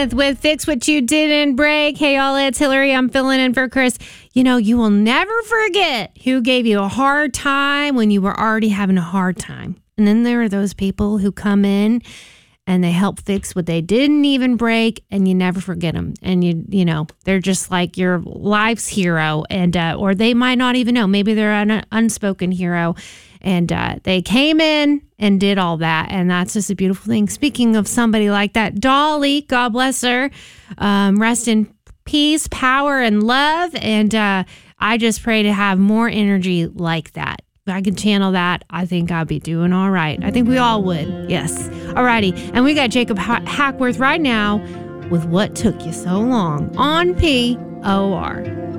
Smith with Fix What You Didn't Break. Hey, y'all, it's Hillary. I'm filling in for Chris. You know, you will never forget who gave you a hard time when you were already having a hard time. And then there are those people who come in and they help fix what they didn't even break, and you never forget them. And you know, they're just like your life's hero, and or they might not even know. Maybe they're an unspoken hero, and they came in and did all that, and that's just a beautiful thing. Speaking of somebody like that, Dolly, God bless her, rest in peace, power, and love. And I just pray to have more energy like that. If I could channel that, I think I'd be doing all right. I think we all would. Yes. Alrighty. And we got Jacob Hackworth right now with What Took You So Long on POR.